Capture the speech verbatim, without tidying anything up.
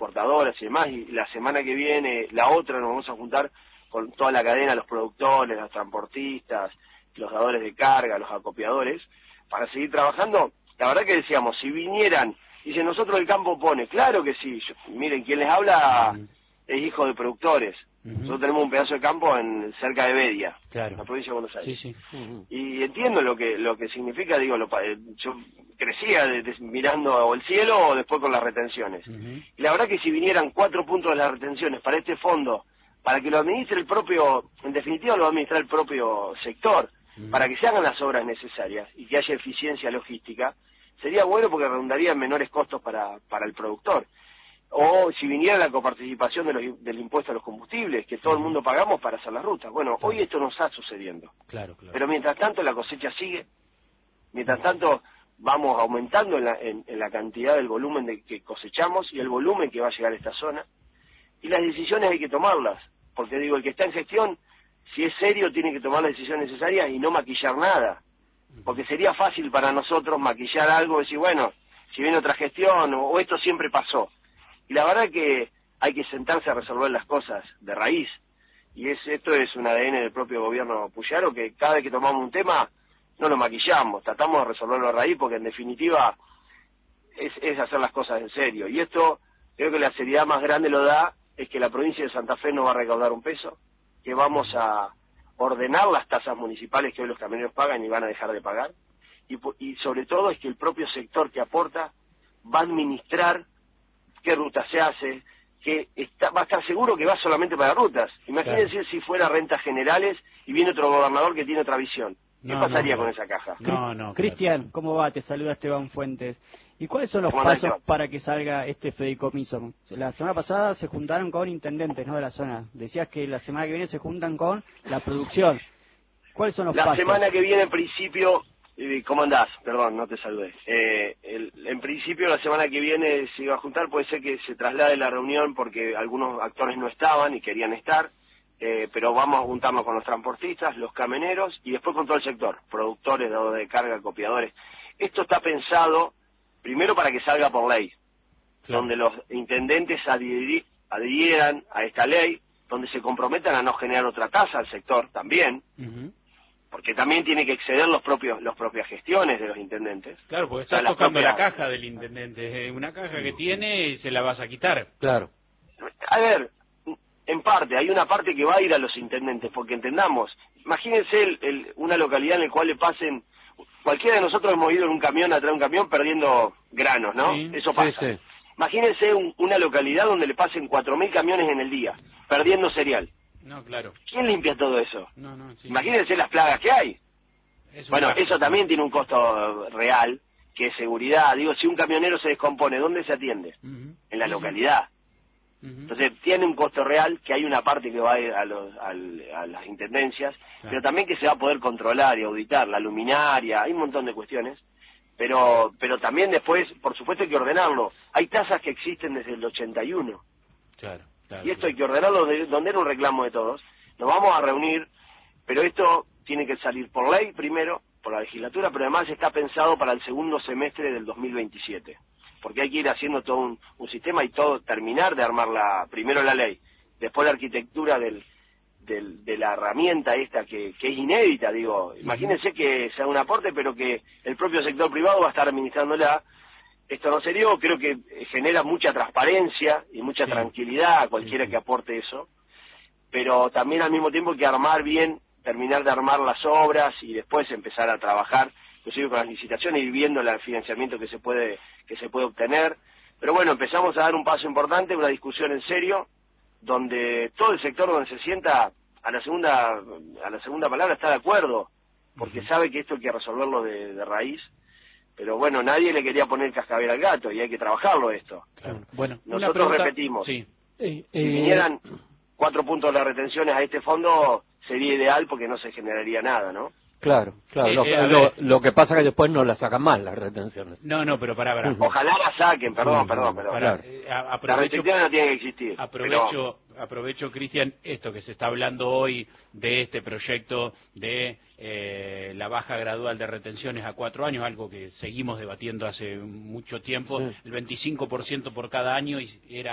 exportadoras y demás, y la semana que viene, la otra, nos vamos a juntar con toda la cadena, los productores, los transportistas, los dadores de carga, los acopiadores, para seguir trabajando. La verdad que decíamos, si vinieran, dice, nosotros el campo pone, claro que sí, yo, miren, quien les habla uh-huh. es hijo de productores. Uh-huh. Nosotros tenemos un pedazo de campo en cerca de Bedia, claro. en la provincia de Buenos Aires. Sí, sí. Uh-huh. Y entiendo lo que lo que significa, digo, lo, yo crecía de, de, mirando el cielo o después con las retenciones. Uh-huh. Y la verdad que si vinieran cuatro puntos de las retenciones para este fondo, para que lo administre el propio, en definitiva lo va a administrar el propio sector, uh-huh. para que se hagan las obras necesarias y que haya eficiencia logística, sería bueno porque redundaría en menores costos para, para el productor. O si viniera la coparticipación de los, del impuesto a los combustibles, que todo el mundo pagamos para hacer las rutas. Bueno, claro. hoy esto no está sucediendo. Claro, claro. Pero mientras tanto la cosecha sigue, mientras tanto vamos aumentando en la, en, en la cantidad del volumen de que cosechamos y el volumen que va a llegar a esta zona. Y las decisiones hay que tomarlas, porque digo, el que está en gestión, si es serio, tiene que tomar las decisiones necesarias y no maquillar nada. Porque sería fácil para nosotros maquillar algo y decir, bueno, si viene otra gestión o, o esto siempre pasó. Y la verdad que hay que sentarse a resolver las cosas de raíz. Y es esto es un A D N del propio gobierno Puyaro, que cada vez que tomamos un tema no lo maquillamos, tratamos de resolverlo de raíz porque en definitiva es, es hacer las cosas en serio. Y esto creo que la seriedad más grande lo da es que la provincia de Santa Fe no va a recaudar un peso, que vamos a ordenar las tasas municipales que hoy los camioneros pagan y van a dejar de pagar. Y, y sobre todo es que el propio sector que aporta va a administrar qué ruta se hace, que está, va a estar seguro que va solamente para rutas. Imagínense claro. si fuera rentas generales y viene otro gobernador que tiene otra visión. ¿Qué no, pasaría no, no. con esa caja? No, no. Cristian, claro. ¿cómo va? Te saluda Esteban Fuentes. ¿Y cuáles son los pasos para que salga este fideicomiso? La semana pasada se juntaron con intendentes, ¿no?, de la zona. Decías que la semana que viene se juntan con la producción. ¿Cuáles son los la pasos? La semana que viene, en principio... ¿Cómo andás? Perdón, no te saludé. Eh, el, en principio, la semana que viene se iba a juntar, puede ser que se traslade la reunión porque algunos actores no estaban y querían estar, eh, pero vamos a juntarnos con los transportistas, los camioneros y después con todo el sector, productores, dados de carga, copiadores. Esto está pensado primero para que salga por ley, claro. donde los intendentes adhirir, adhieran a esta ley, donde se comprometan a no generar otra tasa al sector también, uh-huh. porque también tiene que exceder los propios las propias gestiones de los intendentes. Claro, porque estás o sea, tocando propias... la caja del intendente, una caja que tiene y se la vas a quitar. Claro. A ver, en parte, hay una parte que va a ir a los intendentes, porque entendamos, imagínense el, el, una localidad en la cual le pasen, cualquiera de nosotros hemos ido en un camión, atrás de un camión, perdiendo granos, ¿no? Sí, Eso pasa. Sí, sí. Imagínense un, una localidad donde le pasen cuatro mil camiones en el día, perdiendo cereal. No, claro. ¿Quién limpia todo eso? No, no, sí. Imagínense las plagas que hay. Es bueno, gasto, eso también tiene un costo real, que es seguridad. Digo, si un camionero se descompone, ¿dónde se atiende? Uh-huh. En la sí, localidad. Sí. Uh-huh. Entonces, tiene un costo real, que hay una parte que va a ir a, los, a, a las intendencias, claro. pero también que se va a poder controlar y auditar, la luminaria, hay un montón de cuestiones. Pero pero también después, por supuesto, hay que ordenarlo. Hay tasas que existen desde el ochenta y uno. Claro. Claro, y esto claro. hay que ordenarlo de, donde era un reclamo de todos. Nos vamos a reunir, pero esto tiene que salir por ley primero, por la legislatura, pero además está pensado para el segundo semestre del dos mil veintisiete. Porque hay que ir haciendo todo un, un sistema y todo, terminar de armar la, primero la ley, después la arquitectura del, del, de la herramienta esta que, que es inédita, digo. Imagínense que sea un aporte, pero que el propio sector privado va a estar administrándola. Esto no se dio, creo que genera mucha transparencia y mucha sí. tranquilidad a cualquiera sí, sí. que aporte eso, pero también al mismo tiempo hay que armar bien, terminar de armar las obras y después empezar a trabajar, inclusive con las licitaciones, ir viendo el financiamiento que se puede que se puede obtener. Pero bueno, empezamos a dar un paso importante, una discusión en serio, donde todo el sector donde se sienta a la segunda a la segunda palabra está de acuerdo, porque uh-huh. sabe que esto hay que resolverlo de, de raíz. Pero bueno, nadie le quería poner cascabel al gato y hay que trabajarlo esto. Claro. Bueno, nosotros pregunta... repetimos, sí. eh, eh... si vinieran cuatro puntos de retenciones a este fondo sería ideal porque no se generaría nada, ¿no? Claro, claro. Eh, lo, eh, lo, lo que pasa es que después no la sacan más las retenciones. No, no, pero para, para. Ojalá la saquen, perdón, sí, perdón, perdón. Para, eh, aprovecho, la restricción no tiene que existir. Aprovecho, pero... aprovecho, Cristian, esto que se está hablando hoy de este proyecto de eh, la baja gradual de retenciones a cuatro años, algo que seguimos debatiendo hace mucho tiempo, sí. el veinticinco por ciento por cada año y era